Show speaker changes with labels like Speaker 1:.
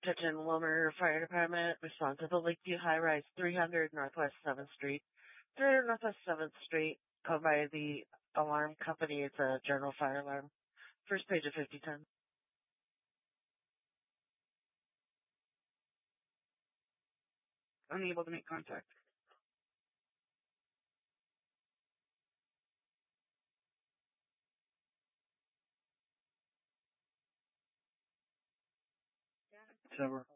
Speaker 1: Attention Wilmer Fire Department. Respond to the Lakeview High Rise 300 Northwest 7th Street. 300 Northwest 7th Street. Called by the alarm company. It's a general fire alarm. First page of 5010.
Speaker 2: Unable to make contact.
Speaker 3: Trevor.